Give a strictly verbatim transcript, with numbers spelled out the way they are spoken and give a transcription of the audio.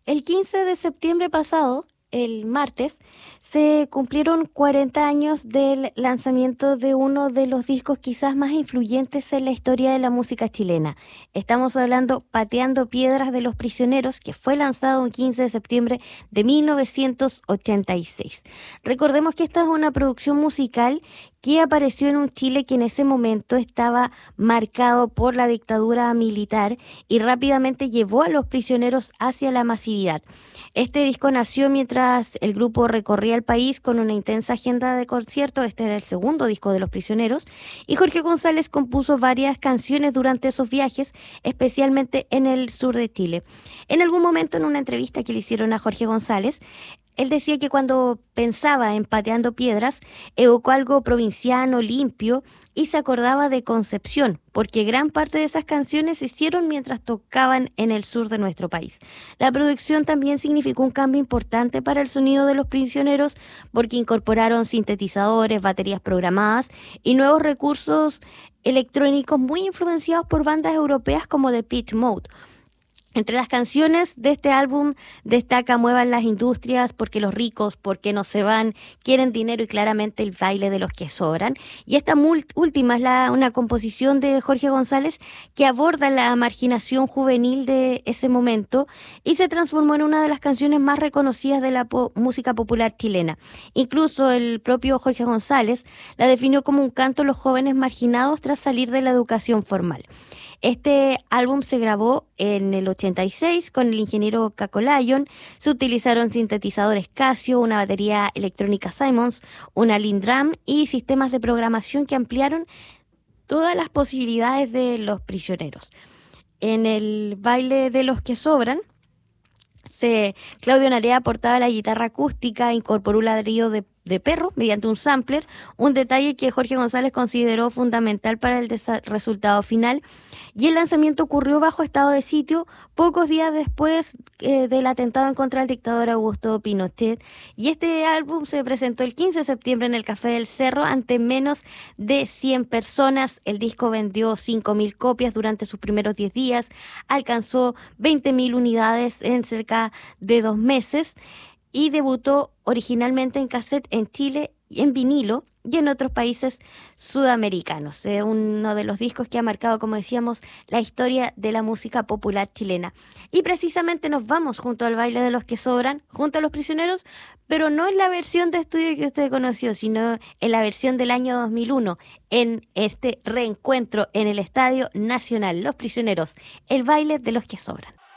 El quince de septiembre pasado, el martes, se cumplieron cuarenta años del lanzamiento de uno de los discos quizás más influyentes en la historia de la música chilena. Estamos hablando Pateando Piedras de los Prisioneros, que fue lanzado el quince de septiembre de mil novecientos ochenta y seis. Recordemos que esta es una producción musical que apareció en un Chile que en ese momento estaba marcado por la dictadura militar y rápidamente llevó a los prisioneros hacia la masividad. Este disco nació mientras el grupo recorría el país con una intensa agenda de conciertos. Este era el segundo disco de Los Prisioneros, y Jorge González compuso varias canciones durante esos viajes, especialmente en el sur de Chile. En algún momento, en una entrevista que le hicieron a Jorge González, él decía que cuando pensaba en Pateando Piedras, evocó algo provinciano, limpio, y se acordaba de Concepción, porque gran parte de esas canciones se hicieron mientras tocaban en el sur de nuestro país. La producción también significó un cambio importante para el sonido de Los Prisioneros, porque incorporaron sintetizadores, baterías programadas y nuevos recursos electrónicos muy influenciados por bandas europeas como Depeche Mode. Entre las canciones de este álbum destaca Muevan las industrias, Porque los ricos, porque no se van, Quieren dinero y claramente El baile de los que sobran. Y esta última es la, una composición de Jorge González que aborda la marginación juvenil de ese momento y se transformó en una de las canciones más reconocidas de la po- música popular chilena. Incluso el propio Jorge González la definió como un canto a los jóvenes marginados tras salir de la educación formal. Este álbum se grabó en el ochenta y seis con el ingeniero Caco Lyon. Se utilizaron sintetizadores Casio, una batería electrónica Simmons, una Lindrum y sistemas de programación que ampliaron todas las posibilidades de Los Prisioneros. En el baile de los que sobran, se, Claudio Narea aportaba la guitarra acústica, incorporó un ladrillo de, de perro mediante un sampler, un detalle que Jorge González consideró fundamental para el desa- resultado final. Y el lanzamiento ocurrió bajo estado de sitio pocos días después eh, del atentado en contra del dictador Augusto Pinochet. Y este álbum se presentó el quince de septiembre en el Café del Cerro ante menos de cien personas. El disco vendió cinco mil copias durante sus primeros diez días, alcanzó veinte mil unidades en cerca de dos meses y debutó originalmente en cassette en Chile y en vinilo y en otros países sudamericanos. Es uno de los discos que ha marcado, como decíamos, la historia de la música popular chilena. Y precisamente nos vamos junto al baile de los que sobran, junto a Los Prisioneros, pero no en la versión de estudio que usted conoció, sino en la versión del año dos mil uno, en este reencuentro en el Estadio Nacional. Los Prisioneros, el baile de los que sobran.